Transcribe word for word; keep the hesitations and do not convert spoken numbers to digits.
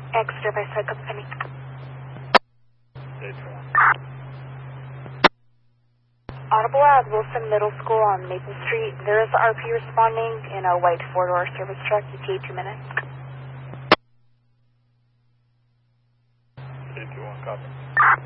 Exeter by Cycle Penny. Audible at Wilson Middle School on Maple Street. There is R P responding in a white four-door service truck. E T A two minutes. eight two one, copy.